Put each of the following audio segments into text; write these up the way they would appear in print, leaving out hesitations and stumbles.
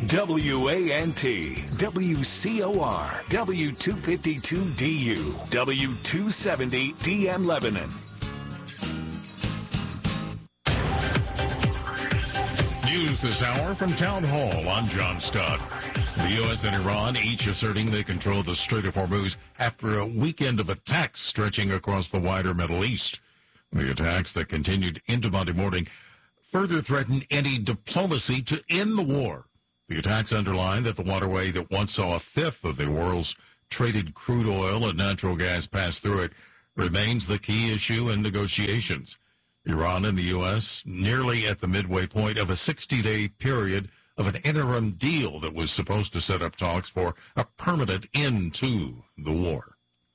WANT, WCOR, W252DU, W270 DM Lebanon. News this hour from Town Hall. I'm John Scott. The U.S. and Iran each asserting they control the Strait of Hormuz after a weekend of attacks stretching across the wider Middle East. The attacks that continued into Monday morning further threaten any diplomacy to end the war. The attacks underline that the waterway that once saw a fifth of the world's traded crude oil and natural gas pass through it remains the key issue in negotiations. Iran and the U.S. nearly at the midway point of a 60-day period of an interim deal that was supposed to set up talks for a permanent end to the war.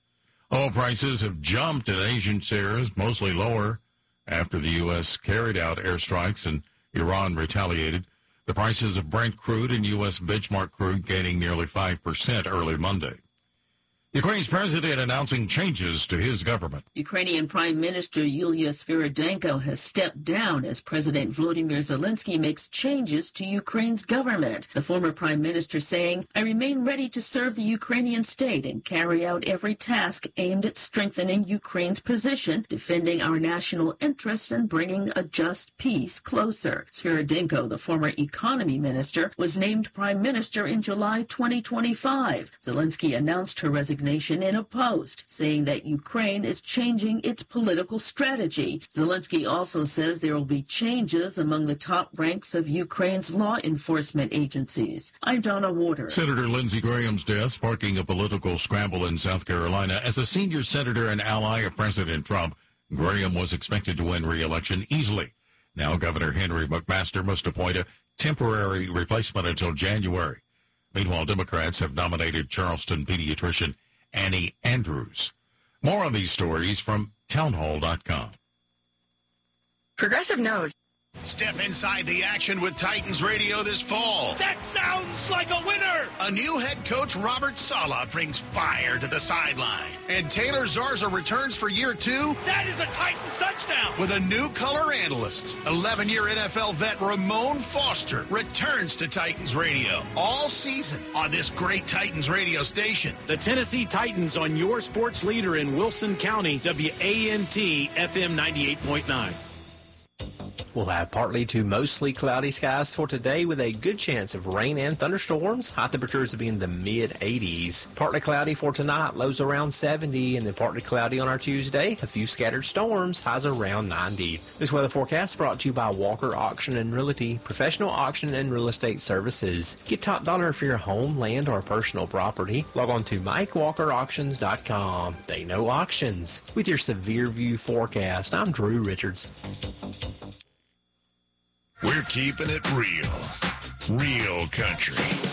Oil prices have jumped in Asian shares, mostly lower, after the U.S. carried out airstrikes and Iran retaliated. The prices of Brent crude and U.S. benchmark crude gaining nearly 5% early Monday. Ukraine's president announcing changes to his government. Ukrainian Prime Minister Yulia Sviridenko has stepped down as President Volodymyr Zelensky makes changes to Ukraine's government. The former prime minister saying, "I remain ready to serve the Ukrainian state and carry out every task aimed at strengthening Ukraine's position, defending our national interests and bringing a just peace closer." Sviridenko, the former economy minister, was named prime minister in July 2025. Zelensky announced her resignation in a post, saying that Ukraine is changing its political strategy. Zelensky also says there will be changes among the top ranks of Ukraine's law enforcement agencies. I'm Donna Waters. Senator Lindsey Graham's death sparking a political scramble in South Carolina. As a senior senator and ally of President Trump, Graham was expected to win re-election easily. Now Governor Henry McMaster must appoint a temporary replacement until January. Meanwhile, Democrats have nominated Charleston pediatrician Annie Andrews. More on these stories from townhall.com. Progressive knows. Step inside the action with Titans Radio this fall. That sounds like a winner! A new head coach, Robert Saleh, brings fire to the sideline. And Taylor Zarza returns for year 2. That is a Titans touchdown! With a new color analyst. 11-year NFL vet Ramon Foster returns to Titans Radio all season on this great Titans radio station. The Tennessee Titans on your sports leader in Wilson County, WANT FM 98.9. We'll have partly to mostly cloudy skies for today with a good chance of rain and thunderstorms. High temperatures will be in the mid-80s. Partly cloudy for tonight, lows around 70, and then partly cloudy on our Tuesday. A few scattered storms, highs around 90. This weather forecast brought to you by Walker Auction and Realty, professional auction and real estate services. Get top dollar for your home, land, or personal property. Log on to MikeWalkerAuctions.com. They know auctions. With your Severe View forecast, I'm Drew Richards. We're keeping it real. Real country.